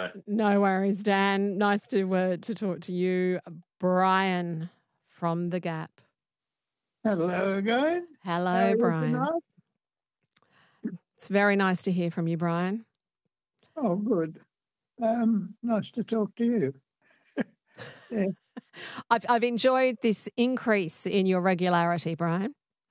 know. No worries, Dan. Nice to talk to you. Brian from The Gap. Hello again. How are Hello, you Brian. tonight? It's very nice to hear from you, Brian. Oh, good. Nice to talk to you. Yeah. I've enjoyed this increase in your regularity, Brian.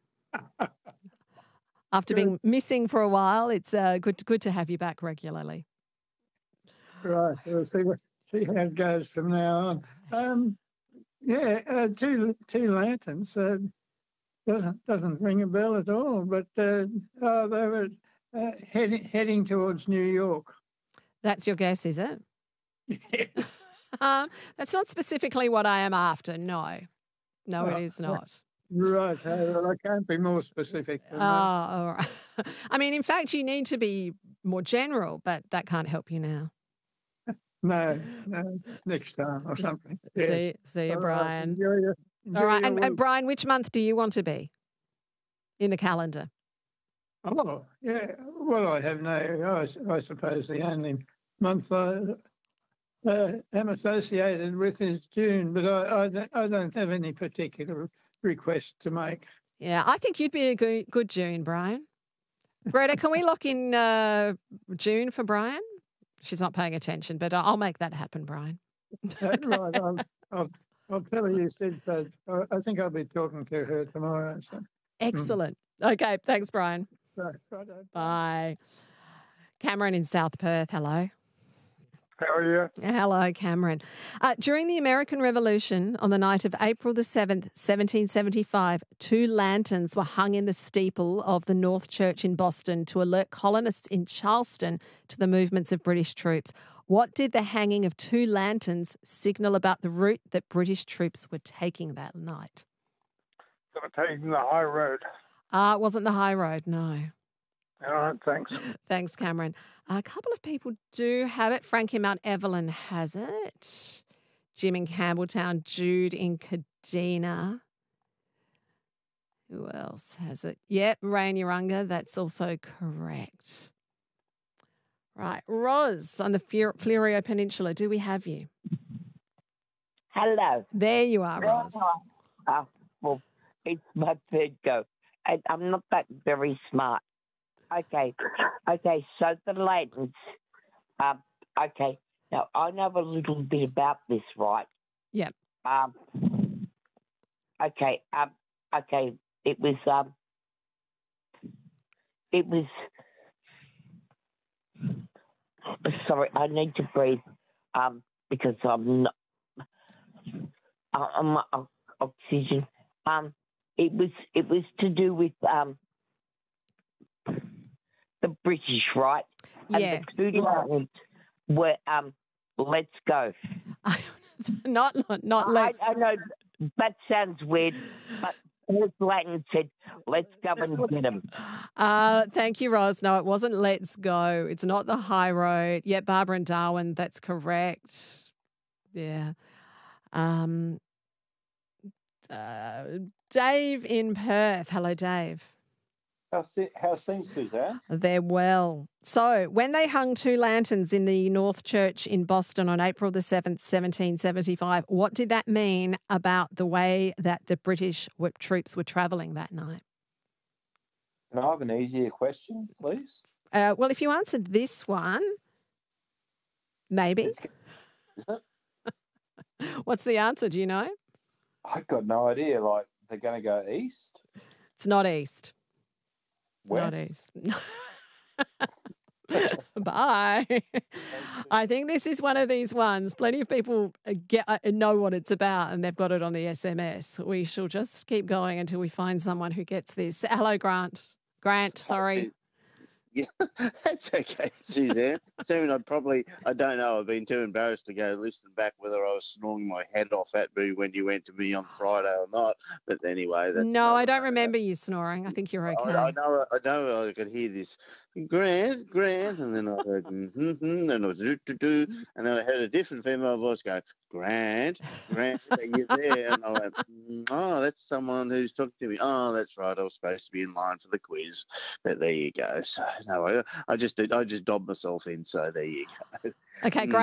After Good. being missing for a while, it's good to have you back regularly. Right. We'll see how it goes from now on. Two lanterns doesn't ring a bell at all. But they were heading towards New York. That's your guess, is it? Yes. That's not specifically what I am after. No, it is not. Right. Well, I can't be more specific than that. All right. I mean, in fact, you need to be more general, but that can't help you now. No, next time or something. Yes. See you, All right, Brian. enjoy All right, your and week. Brian, which month do you want to be in the calendar? Oh, yeah. Well, I have no. I suppose the only month I am associated with is June, but I don't have any particular request to make. Yeah, I think you'd be a good June, Brian. Greta, can we lock in June for Brian? She's not paying attention, but I'll make that happen, Brian. Right. I'll tell her you said so. I think I'll be talking to her tomorrow. So. Excellent. Okay, thanks, Brian. Right. Bye. Cameron in South Perth, hello. How are you? Hello, Cameron. During the American Revolution, on the night of April the 7th, 1775, 2 lanterns were hung in the steeple of the North Church in Boston to alert colonists in Charleston to the movements of British troops. What did the hanging of 2 lanterns signal about the route that British troops were taking that night? They were taking the high road. It wasn't the high road, no. All right, thanks. Thanks, Cameron. A couple of people do have it. Frank in Mount Evelyn has it. Jim in Campbelltown, Jude in Kadina. Who else has it? Yep, Ray in Urunga. That's also correct. Right. Roz on the Fleurieu Peninsula. Do we have you? Hello. There you are, Roz. Well, it's my third go. And I'm not that very smart. Okay, so the lanterns. Okay, now I know a little bit about this, right? Yep. Okay, it was, sorry, I need to breathe, because I'm not, I'm oxygen. It was to do with, the British, right? And Yeah. the 2 lanterns were, let's go. not let's. I know that sounds weird, but Paul Blanton said, let's go and get them. Thank you, Roz. No, it wasn't let's go. It's not the high road. Yeah, Barbara and Darwin, that's correct. Yeah. Dave in Perth. Hello, Dave. How's things, Suzanne? They're well. So, when they hung 2 lanterns in the North Church in Boston on April the 7th, 1775, what did that mean about the way that the British troops were travelling that night? Can I have an easier question, please? Well, if you answered this one, maybe. Is it? What's the answer? Do you know? I've got no idea. Like, they're going to go east? It's not east. West? Not east. Bye. I think this is one of these ones. Plenty of people know what it's about and they've got it on the SMS. We shall just keep going until we find someone who gets this. Hello, Grant. Sorry. Yeah, that's okay, Suzanne. Soon I don't know, I've been too embarrassed to go listen back whether I was snoring my head off at me when you went to me on Friday or not. But anyway, that's no, I don't remember you snoring. I think you're okay. I know I could hear this Grant, and then I heard and I was do, and then I heard a different female voice go, Grant, are you there? And I went, oh, that's someone who's talking to me. Oh, that's right, I was supposed to be in line for the quiz. But there you go. So no, I just dobbed myself in, so there you go. Okay, great.